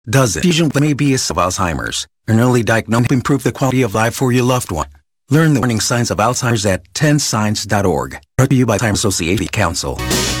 Does it? Fusion may be of Alzheimer's. An early diagnosis can improve the quality of life for your loved one. Learn the warning signs of Alzheimer's at 10signs.org. Brought to you by Time Association Council.